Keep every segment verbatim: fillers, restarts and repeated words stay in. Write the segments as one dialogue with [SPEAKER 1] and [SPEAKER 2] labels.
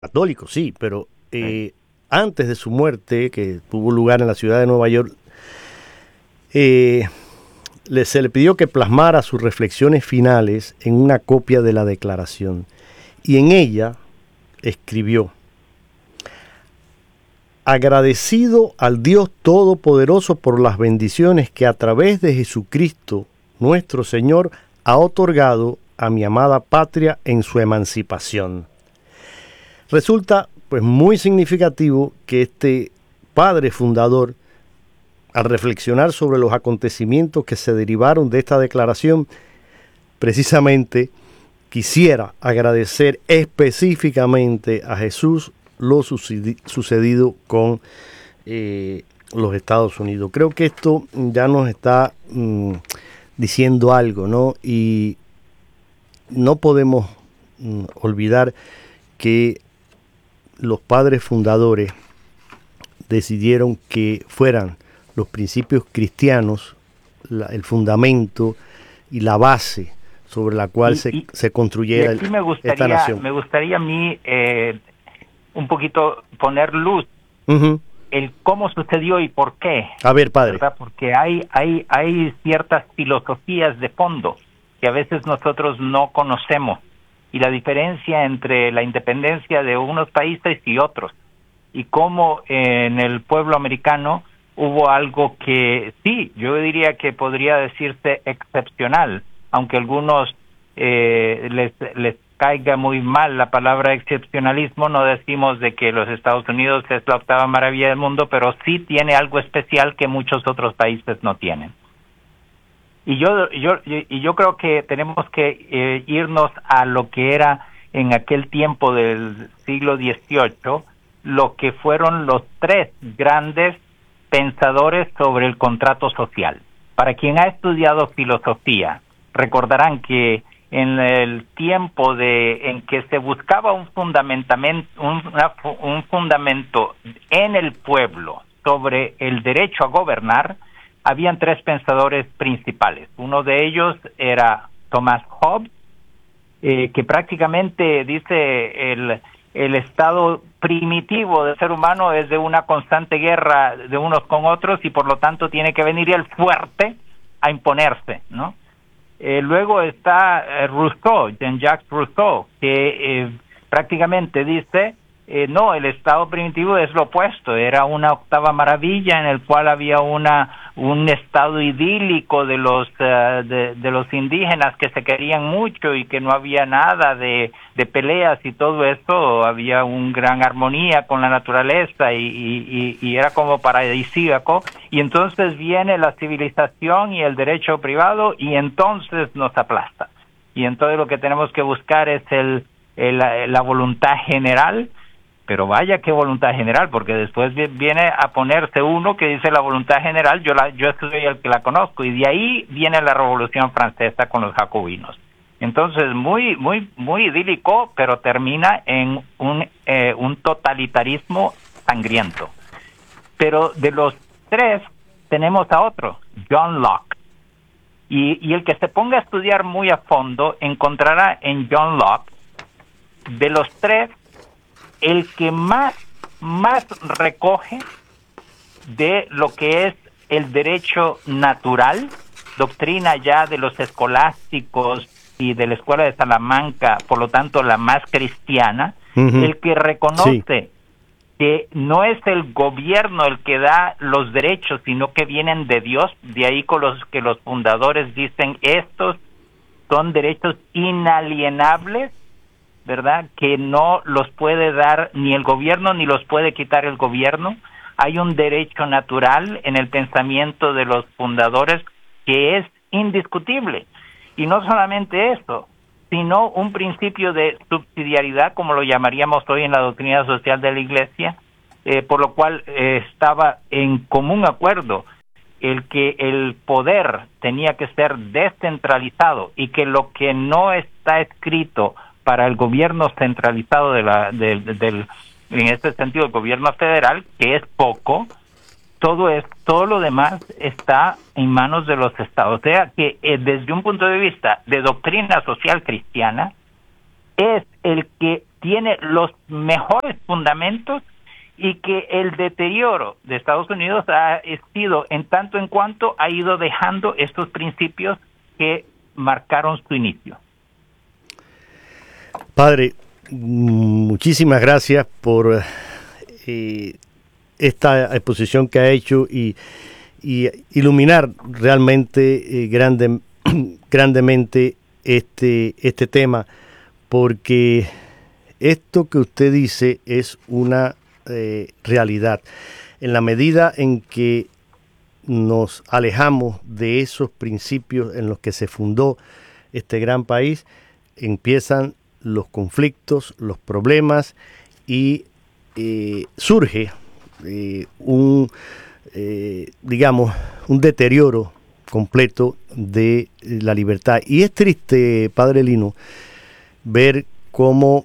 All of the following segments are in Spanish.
[SPEAKER 1] Católico, sí, pero eh, antes de su muerte, que tuvo lugar en la ciudad de Nueva York, eh, le, se le pidió que plasmara sus reflexiones finales en una copia de la declaración. Y en ella escribió: agradecido al Dios Todopoderoso por las bendiciones que a través de Jesucristo, nuestro Señor, ha otorgado a mi amada patria en su emancipación. Resulta pues muy significativo que este padre fundador, al reflexionar sobre los acontecimientos que se derivaron de esta declaración, precisamente quisiera agradecer específicamente a Jesús lo sucedido con eh, los Estados Unidos. Creo que esto ya nos está mm, diciendo algo, ¿no? Y no podemos mm, olvidar que los padres fundadores decidieron que fueran los principios cristianos la, el fundamento y la base sobre la cual y, se, y, se construyera
[SPEAKER 2] y aquí me gustaría,
[SPEAKER 1] esta nación.
[SPEAKER 2] Me gustaría a mí eh, un poquito poner luz
[SPEAKER 1] uh-huh.
[SPEAKER 2] el cómo sucedió y por qué.
[SPEAKER 1] A ver, padre.
[SPEAKER 2] ¿Verdad? Porque hay, hay, hay ciertas filosofías de fondo que a veces nosotros no conocemos, y la diferencia entre la independencia de unos países y otros, y cómo en el pueblo americano hubo algo que sí, yo diría que podría decirse excepcional, aunque a algunos eh, les, les caiga muy mal la palabra excepcionalismo. No decimos de que los Estados Unidos es la octava maravilla del mundo, pero sí tiene algo especial que muchos otros países no tienen. Y yo, yo, y yo creo que tenemos que eh, irnos a lo que era en aquel tiempo del siglo dieciocho, lo que fueron los tres grandes pensadores sobre el contrato social. Para quien ha estudiado filosofía, recordarán que en el tiempo de en que se buscaba un fundamentamento, un, una, un fundamento en el pueblo sobre el derecho a gobernar, habían tres pensadores principales. Uno de ellos era Thomas Hobbes, eh, que prácticamente dice el, el estado primitivo del ser humano es de una constante guerra de unos con otros, y por lo tanto tiene que venir el fuerte a imponerse, ¿no? Eh, luego está eh, Rousseau, Jean-Jacques Rousseau, que eh, prácticamente dice Eh, no, el estado primitivo es lo opuesto, era una octava maravilla en el cual había una un estado idílico de los uh, de, de los indígenas que se querían mucho y que no había nada de, de peleas y todo eso, había una gran armonía con la naturaleza y, y, y era como paradisíaco. Y entonces viene la civilización y el derecho privado y entonces nos aplasta. Y entonces lo que tenemos que buscar es el, el la voluntad general. Pero vaya qué voluntad general, porque después viene a ponerse uno que dice la voluntad general, yo la yo soy el que la conozco, y de ahí viene la Revolución Francesa con los jacobinos. Entonces, muy muy muy idílico, pero termina en un eh, un totalitarismo sangriento. Pero de los tres tenemos a otro, John Locke. Y, y el que se ponga a estudiar muy a fondo encontrará en John Locke, de los tres, el que más, más recoge de lo que es el derecho natural, doctrina ya de los escolásticos y de la Escuela de Salamanca, por lo tanto la más cristiana, uh-huh. el que reconoce sí. que no es el gobierno el que da los derechos, sino que vienen de Dios, de ahí con los que los fundadores dicen estos son derechos inalienables, ¿verdad? Que no los puede dar ni el gobierno ni los puede quitar el gobierno. Hay un derecho natural en el pensamiento de los fundadores que es indiscutible. Y no solamente eso, sino un principio de subsidiariedad, como lo llamaríamos hoy en la doctrina social de la Iglesia, eh, por lo cual eh, estaba en común acuerdo el que el poder tenía que ser descentralizado y que lo que no está escrito para el gobierno centralizado de la de, de, del en este sentido el gobierno federal, que es poco, todo es todo lo demás está en manos de los estados. O sea que eh, desde un punto de vista de doctrina social cristiana, es el que tiene los mejores fundamentos y que el deterioro de Estados Unidos ha sido en tanto en cuanto ha ido dejando estos principios que marcaron su inicio.
[SPEAKER 1] Padre, muchísimas gracias por eh, esta exposición que ha hecho y, y iluminar realmente eh, grande, grandemente este, este tema, porque esto que usted dice es una eh, realidad. En la medida en que nos alejamos de esos principios en los que se fundó este gran país, empiezan los conflictos, los problemas y eh, surge eh, un, eh, digamos, un deterioro completo de la libertad. Y es triste, Padre Lino, ver cómo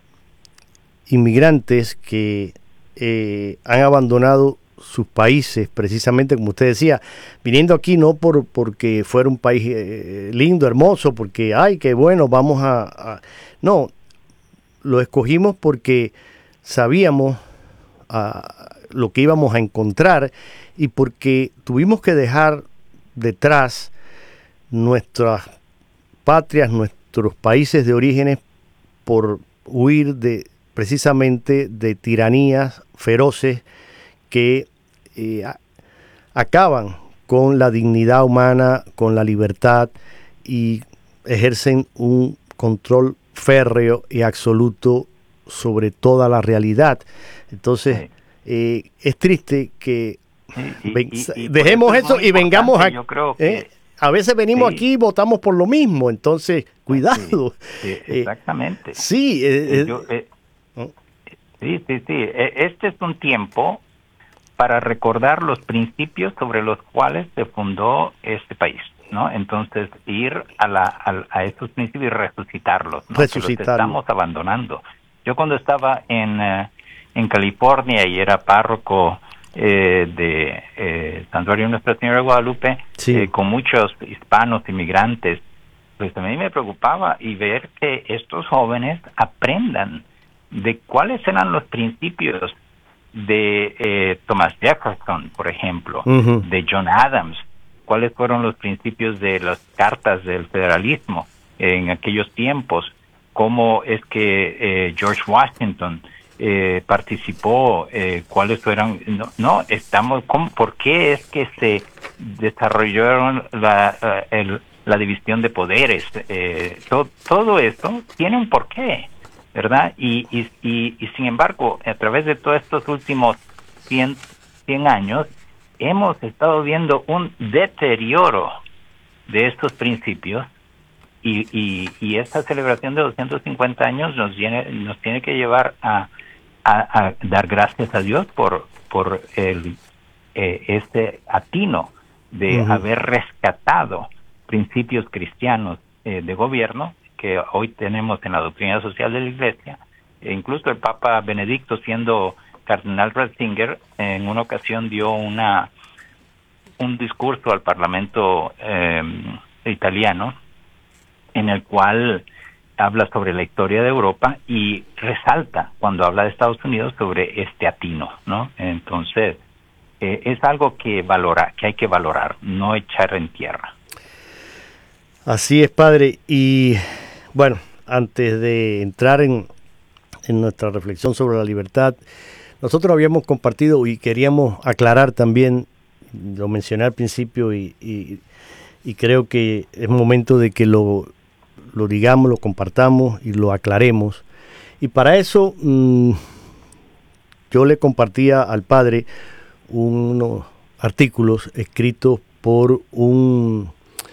[SPEAKER 1] inmigrantes que eh, han abandonado sus países, precisamente como usted decía, viniendo aquí no por porque fuera un país eh, lindo, hermoso, porque, ay, qué bueno, vamos a, a... No, lo escogimos porque sabíamos a, lo que íbamos a encontrar y porque tuvimos que dejar detrás nuestras patrias, nuestros países de orígenes por huir de precisamente de tiranías feroces que eh, acaban con la dignidad humana, con la libertad y ejercen un control férreo y absoluto sobre toda la realidad. Entonces, sí. eh, es triste que y, ven, y, y, y dejemos eso, eso y vengamos a...
[SPEAKER 2] Yo creo que...
[SPEAKER 1] Eh, a veces venimos sí. aquí y votamos por lo mismo, entonces, cuidado.
[SPEAKER 2] Sí, sí, exactamente.
[SPEAKER 1] Eh, sí, eh,
[SPEAKER 2] yo, eh, ¿no? sí, sí, sí. Este es un tiempo para recordar los principios sobre los cuales se fundó este país, ¿no? Entonces, ir a, la, a, a estos principios y resucitarlos, ¿no?
[SPEAKER 1] Resucitarlos.
[SPEAKER 2] Que los estamos abandonando. Yo cuando estaba en, uh, en California y era párroco eh, de eh, Santuario Nuestra Señora de Guadalupe, sí. eh, con muchos hispanos inmigrantes, pues a mí me preocupaba y ver que estos jóvenes aprendan de cuáles eran los principios de eh, Thomas Jefferson, por ejemplo, uh-huh. de John Adams, cuáles fueron los principios de las cartas del federalismo en aquellos tiempos, cómo es que eh, George Washington eh, participó, eh, cuáles fueron, no, no estamos, ¿cómo, por qué es que se desarrollaron la, uh, el, la división de poderes, eh, to, todo esto tiene un porqué, ¿verdad? Y, y, y, y sin embargo, a través de todos estos últimos cien, cien años, hemos estado viendo un deterioro de estos principios y, y, y esta celebración de doscientos cincuenta años nos tiene, nos tiene que llevar a, a, a dar gracias a Dios por, por el, eh, este atino de uh-huh. haber rescatado principios cristianos eh, de gobierno que hoy tenemos en la doctrina social de la Iglesia. E incluso el Papa Benedicto, siendo cardenal Ratzinger, en una ocasión dio una un discurso al Parlamento eh, italiano en el cual habla sobre la historia de Europa y resalta cuando habla de Estados Unidos sobre este atino, ¿no? Entonces, eh, es algo que valora, que hay que valorar, no echar en tierra.
[SPEAKER 1] Así es, padre. Y bueno, antes de entrar en, en nuestra reflexión sobre la libertad, nosotros habíamos compartido y queríamos aclarar también, lo mencioné al principio y, y, y creo que es momento de que lo, lo digamos, lo compartamos y lo aclaremos. Y para eso mmm, yo le compartía al padre unos artículos escritos por un...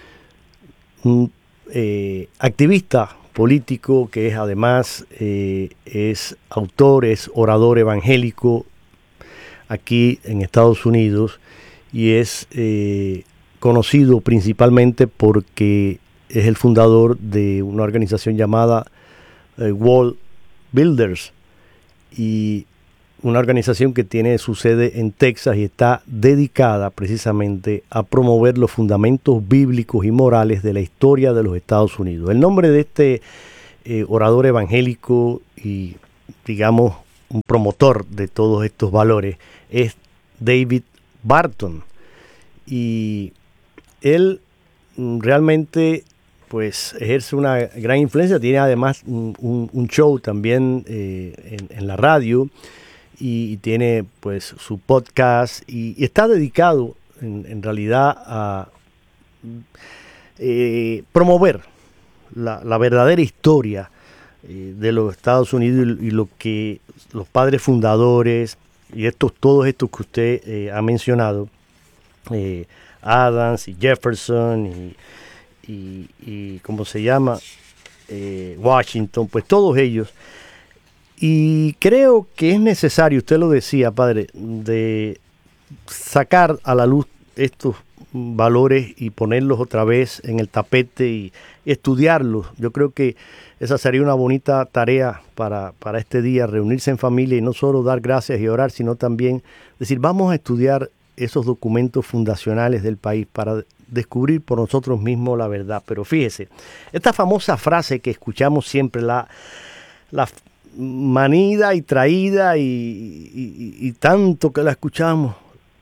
[SPEAKER 1] un eh, activista político que es además eh, es autor, es orador evangélico aquí en Estados Unidos y es eh, conocido principalmente porque es el fundador de una organización llamada eh, World Builders, y una organización que tiene su sede en Texas y está dedicada precisamente a promover los fundamentos bíblicos y morales de la historia de los Estados Unidos. El nombre de este eh, orador evangélico y, digamos, un promotor de todos estos valores, es David Barton. Y él realmente pues ejerce una gran influencia, tiene además un, un, un show también eh, en, en la radio y, y tiene pues su podcast y, y está dedicado en, en realidad a eh, promover la, la verdadera historia eh, de los Estados Unidos y, y lo que los padres fundadores y estos todos estos que usted eh, ha mencionado, eh, Adams y Jefferson y Y, y ¿cómo se llama? Eh, Washington, pues todos ellos. Y creo que es necesario, usted lo decía, padre, de sacar a la luz estos valores y ponerlos otra vez en el tapete y, y estudiarlos. Yo creo que esa sería una bonita tarea para, para este día, reunirse en familia y no solo dar gracias y orar, sino también decir, vamos a estudiar esos documentos fundacionales del país para descubrir por nosotros mismos la verdad. Pero fíjese, esta famosa frase que escuchamos siempre, la, la manida y traída y, y, y tanto que la escuchamos,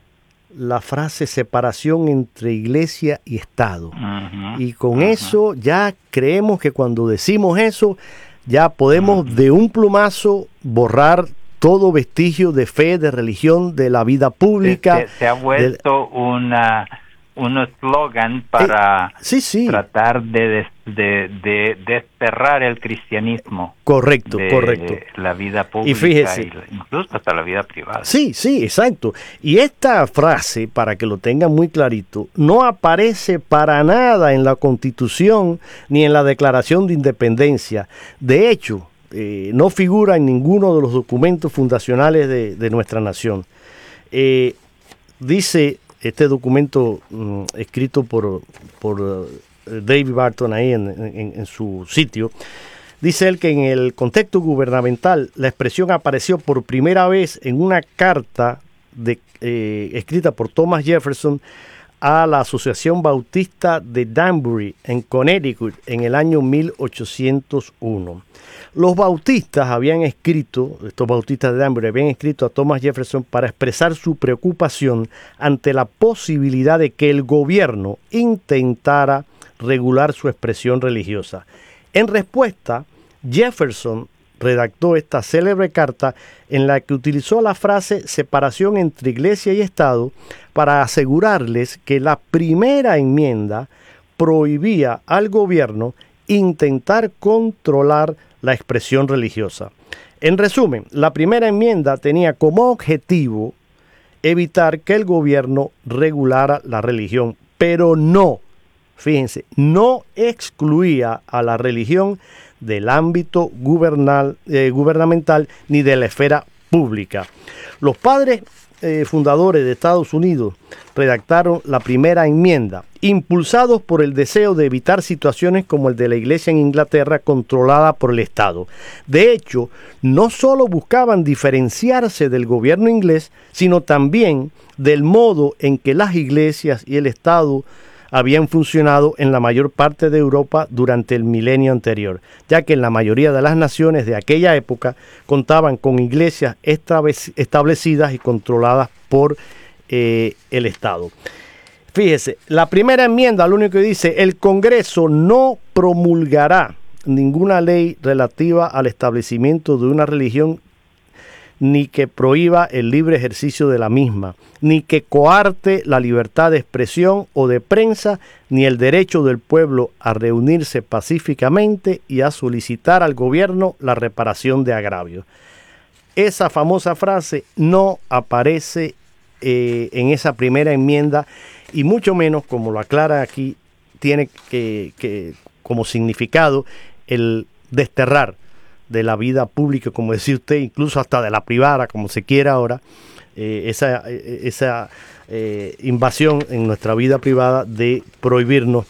[SPEAKER 1] la frase separación entre iglesia y Estado. Uh-huh, y con uh-huh. eso ya creemos que cuando decimos eso, ya podemos uh-huh. de un plumazo borrar todo vestigio de fe, de religión, de la vida pública.
[SPEAKER 2] Se, se, se ha vuelto de, una... un eslogan para eh,
[SPEAKER 1] sí, sí.
[SPEAKER 2] tratar de, des, de, de desterrar el cristianismo.
[SPEAKER 1] Correcto,
[SPEAKER 2] de
[SPEAKER 1] correcto.
[SPEAKER 2] La vida pública
[SPEAKER 1] y fíjese,
[SPEAKER 2] y incluso hasta la vida privada.
[SPEAKER 1] Sí, sí, exacto. Y esta frase, para que lo tengan muy clarito, no aparece para nada en la Constitución ni en la Declaración de Independencia. De hecho, eh, no figura en ninguno de los documentos fundacionales de, de nuestra nación. Eh, dice este documento um, escrito por, por uh, David Barton ahí en, en, en su sitio, dice él que en el contexto gubernamental la expresión apareció por primera vez en una carta de, eh, escrita por Thomas Jefferson a la Asociación Bautista de Danbury en Connecticut en el año mil ochocientos uno. Los bautistas habían escrito, estos bautistas de Danbury habían escrito a Thomas Jefferson para expresar su preocupación ante la posibilidad de que el gobierno intentara regular su expresión religiosa. En respuesta, Jefferson redactó esta célebre carta en la que utilizó la frase separación entre iglesia y Estado para asegurarles que la primera enmienda prohibía al gobierno intentar controlar la expresión religiosa. En resumen, la primera enmienda tenía como objetivo evitar que el gobierno regulara la religión, pero no, fíjense, no excluía a la religión del ámbito gubernal, eh, gubernamental ni de la esfera pública. Los padres eh, fundadores de Estados Unidos redactaron la primera enmienda, impulsados por el deseo de evitar situaciones como el de la iglesia en Inglaterra controlada por el Estado. De hecho, no solo buscaban diferenciarse del gobierno inglés, sino también del modo en que las iglesias y el Estado habían funcionado en la mayor parte de Europa durante el milenio anterior, ya que en la mayoría de las naciones de aquella época contaban con iglesias establecidas y controladas por eh, el Estado. Fíjese, la primera enmienda lo único que dice, el Congreso no promulgará ninguna ley relativa al establecimiento de una religión ni que prohíba el libre ejercicio de la misma, ni que coarte la libertad de expresión o de prensa, ni el derecho del pueblo a reunirse pacíficamente y a solicitar al gobierno la reparación de agravios. Esa famosa frase no aparece eh, en esa primera enmienda y mucho menos, como lo aclara aquí, tiene que, que como significado el desterrar de la vida pública, como decía usted, incluso hasta de la privada, como se quiera ahora, eh, esa, esa eh, invasión en nuestra vida privada de prohibirnos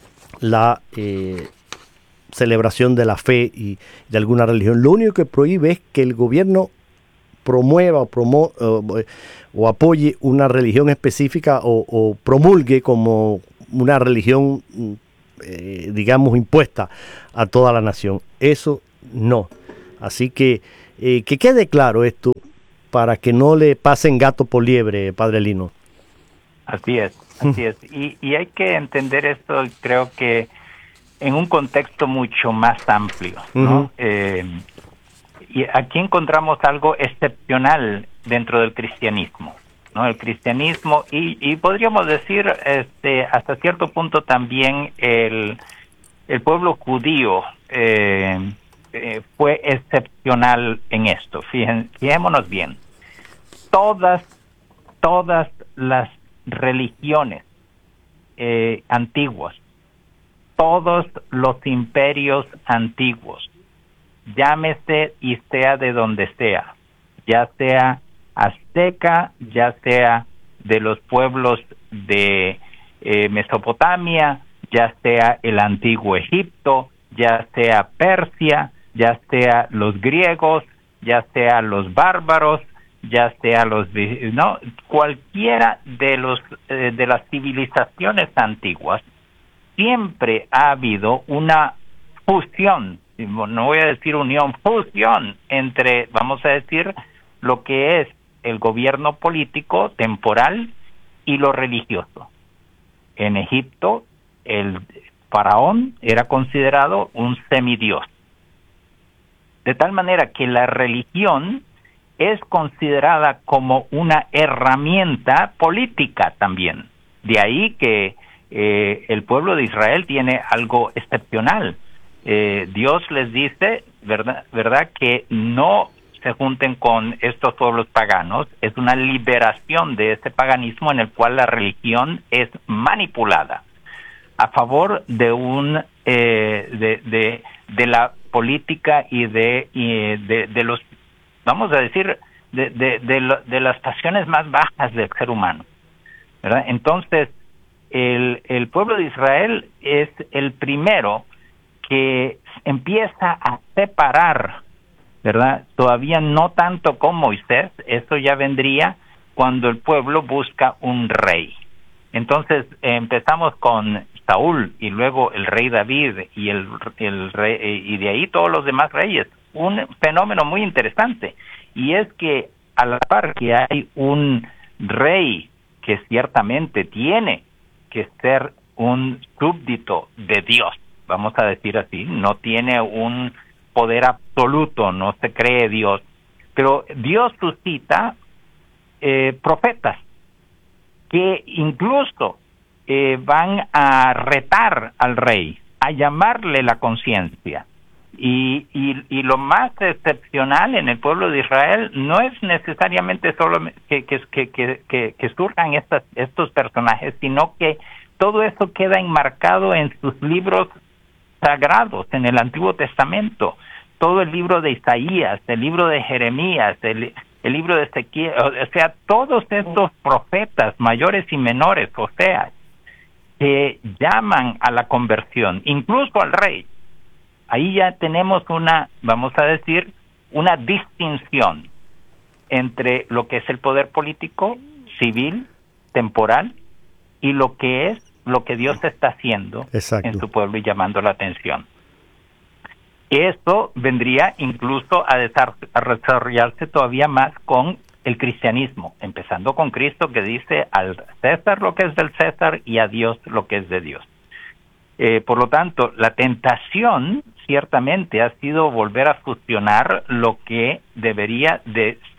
[SPEAKER 1] la eh, celebración de la fe y de alguna religión. Lo único que prohíbe es que el gobierno promueva o, promo, eh, o apoye una religión específica o, o promulgue como una religión eh, digamos, impuesta a toda la nación. Eso no. Así que eh, que quede claro esto para que no le pasen gato por liebre, Padre Lino.
[SPEAKER 2] Así es, así es. Y, y hay que entender esto, creo que en un contexto mucho más amplio, ¿no? Uh-huh. Eh, y aquí encontramos algo excepcional dentro del cristianismo, ¿no? El cristianismo y, y podríamos decir este, hasta cierto punto también el, el pueblo judío eh, eh, fue excepcional en esto. Fíjen, fijémonos bien. Todas, todas las religiones eh, antiguas, todos los imperios antiguos, llámese y sea de donde sea, ya sea azteca, ya sea de los pueblos de eh, Mesopotamia, ya sea el antiguo Egipto, ya sea Persia, ya sea los griegos, ya sea los bárbaros, ya sea los no cualquiera de los eh, de las civilizaciones antiguas, siempre ha habido una fusión, no voy a decir unión, fusión entre, vamos a decir, lo que es el gobierno político temporal y lo religioso. En Egipto, el faraón era considerado un semidios. De tal manera que la religión es considerada como una herramienta política también. De ahí que eh, el pueblo de Israel tiene algo excepcional. Eh, Dios les dice, ¿verdad, verdad, que no se junten con estos pueblos paganos. Es una liberación de ese paganismo en el cual la religión es manipulada a favor de un eh, de, de de la política y de y de, de los vamos a decir de de de, lo, de las pasiones más bajas del ser humano, ¿verdad? Entonces el el pueblo de Israel es el primero que empieza a separar, ¿verdad? Todavía no tanto con Moisés, eso ya vendría cuando el pueblo busca un rey. Entonces eh, empezamos con Saúl y luego el rey David y el, el rey, y de ahí todos los demás reyes. Un fenómeno muy interesante, y es que a la par que hay un rey que ciertamente tiene que ser un súbdito de Dios, vamos a decir así, no tiene un poder absoluto, no se cree Dios, pero Dios suscita eh, profetas que incluso eh, van a retar al rey, a llamarle la conciencia. Y, y, y lo más excepcional en el pueblo de Israel no es necesariamente solo que, que, que, que, que surjan estas, estos personajes, sino que todo eso queda enmarcado en sus libros sagrados, en el Antiguo Testamento. Todo el libro de Isaías, el libro de Jeremías, el, el libro de Ezequiel, o sea, todos estos profetas mayores y menores, o sea, que llaman a la conversión, incluso al rey. Ahí ya tenemos una, vamos a decir, una distinción entre lo que es el poder político, civil, temporal, y lo que es lo que Dios está haciendo Exacto. en su pueblo y llamando la atención. Esto vendría incluso a, desar- a desarrollarse todavía más con el cristianismo, empezando con Cristo, que dice al César lo que es del César y a Dios lo que es de Dios. Eh, por lo tanto, la tentación ciertamente ha sido volver a fusionar lo que debería de